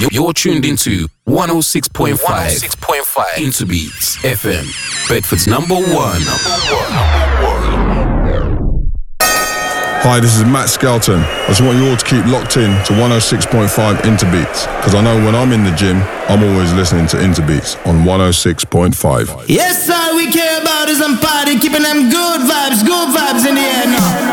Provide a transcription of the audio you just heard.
You're tuned into 106.5 Interbeats FM, Bedford's number one. Hi, this is Matt Skelton. I just want you all to keep locked in to 106.5 Interbeats, because I know when I'm in the gym, I'm always listening to Interbeats on 106.5. Yes, all we care about is some party, keeping them good vibes in the air now.